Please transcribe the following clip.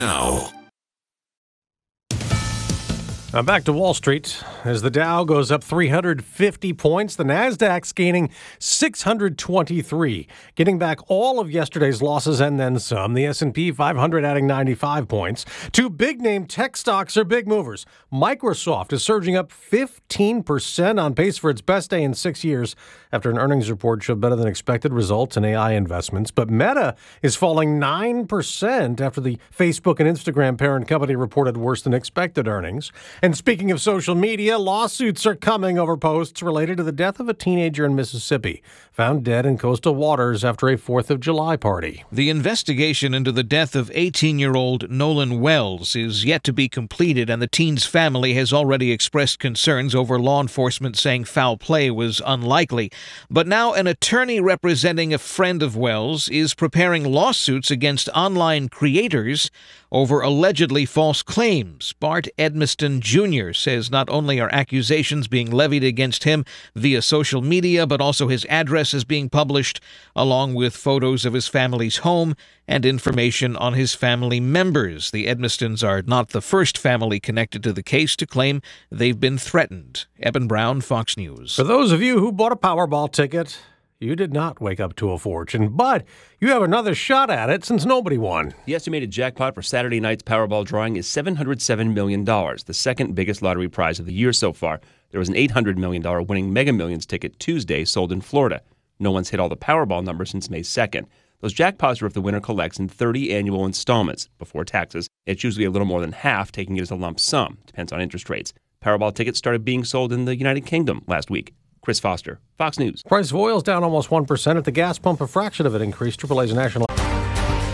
Now. Now back to Wall Street as the Dow goes up 350 points. The Nasdaq's gaining 623, getting back all of yesterday's losses and then some. The S&P 500 adding 95 points. Two big-name tech stocks are big movers. Microsoft is surging up 15% on pace for its best day in 6 years after an earnings report showed better than expected results in AI investments. But Meta is falling 9% after the Facebook and Instagram parent company reported worse than expected earnings. And speaking of social media, lawsuits are coming over posts related to the death of a teenager in Mississippi, found dead in coastal waters after a 4th of July party. The investigation into the death of 18-year-old Nolan Wells is yet to be completed, and the teen's family has already expressed concerns over law enforcement saying foul play was unlikely. But now an attorney representing a friend of Wells is preparing lawsuits against online creators over allegedly false claims. Bart Edmiston Jr. says not only are accusations being levied against him via social media, but also his address is being published, along with photos of his family's home and information on his family members. The Edmistons are not the first family connected to the case to claim they've been threatened. Eben Brown, Fox News. For those of you who bought a Powerball ticket, you did not wake up to a fortune, but you have another shot at it since nobody won. The estimated jackpot for Saturday night's Powerball drawing is $707 million, the second biggest lottery prize of the year so far. There was an $800 million winning Mega Millions ticket Tuesday sold in Florida. No one's hit all the Powerball numbers since May 2nd. Those jackpots are if the winner collects in 30 annual installments before taxes. It's usually a little more than half, taking it as a lump sum. Depends on interest rates. Powerball tickets started being sold in the United Kingdom last week. Chris Foster, Fox News. Price of oil is down almost 1%. At the gas pump, a fraction of it increased. AAA's national...